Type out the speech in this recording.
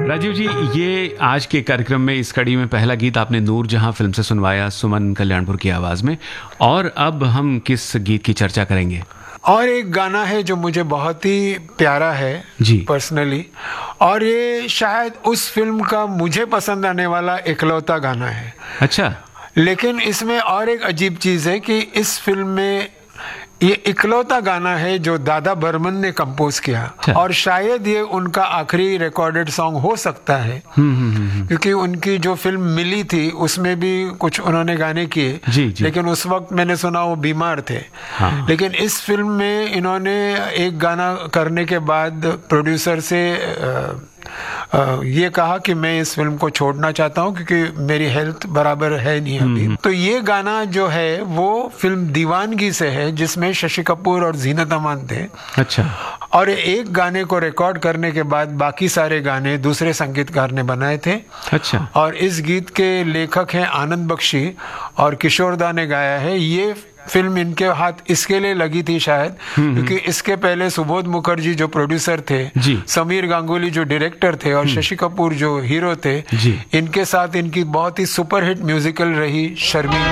राजीव जी, ये आज के कार्यक्रम में इस कड़ी में पहला गीत आपने नूर जहां फिल्म से सुनवाया सुमन कल्याणपुर की आवाज में, और अब हम किस गीत की चर्चा करेंगे? और एक गाना है जो मुझे बहुत ही प्यारा है जी पर्सनली, और ये शायद उस फिल्म का मुझे पसंद आने वाला इकलौता गाना है। अच्छा। लेकिन इसमें और एक अजीब चीज है कि इस फिल्म में ये इकलौता गाना है जो दादा बर्मन ने कंपोज किया। अच्छा। और शायद ये उनका आखिरी रिकॉर्डेड सॉन्ग हो सकता है। क्योंकि उनकी जो फिल्म मिली थी उसमें भी कुछ उन्होंने गाने किए। जी, जी। लेकिन उस वक्त मैंने सुना वो बीमार थे। हाँ। लेकिन इस फिल्म में इन्होंने एक गाना करने के बाद प्रोड्यूसर से ये कहा कि मैं इस फिल्म को छोड़ना चाहता हूं क्योंकि मेरी हेल्थ बराबर है नहीं अभी। तो ये गाना जो है वो फिल्म दीवानगी से है, जिसमें शशि कपूर और जीनत अमान थे। अच्छा। और एक गाने को रिकॉर्ड करने के बाद बाकी सारे गाने दूसरे संगीतकार ने बनाए थे। अच्छा। और इस गीत के लेखक हैं आनंद बख्शी और किशोरदा ने गाया है। ये फिल्म इनके हाथ इसके लिए लगी थी शायद क्योंकि इसके पहले सुबोध मुखर्जी जो प्रोड्यूसर थे, समीर गांगुली जो डायरेक्टर थे और शशि कपूर जो हीरो थे, इनके साथ इनकी बहुत ही सुपरहिट म्यूजिकल रही शर्मी।